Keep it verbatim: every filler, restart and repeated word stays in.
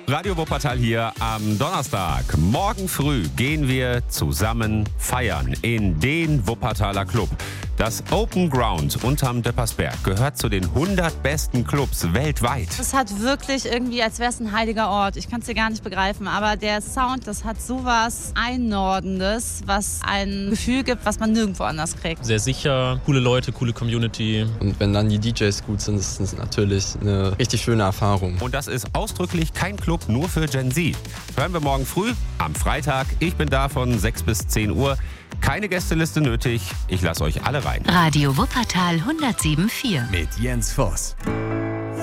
Radio Wuppertal hier am Donnerstag. Morgen früh gehen wir zusammen feiern in den Wuppertaler Club. Das Open Ground unterm Deppersberg gehört zu den hundert besten Clubs weltweit. Es hat wirklich irgendwie, als wäre es ein heiliger Ort. Ich kann es dir gar nicht begreifen, aber der Sound, das hat sowas Einnordendes, was ein Gefühl gibt, was man nirgendwo anders kriegt. Sehr sicher, coole Leute, coole Community. Und wenn dann die D Js gut sind, ist es natürlich eine richtig schöne Erfahrung. Und das ist ausdrücklich kein Club nur für Gen Z. Hören wir morgen früh am Freitag. Ich bin da von sechs bis zehn Uhr. Keine Gästeliste nötig. Ich lasse euch alle rein. Radio Wuppertal hundertsieben Komma vier mit Jens Voss.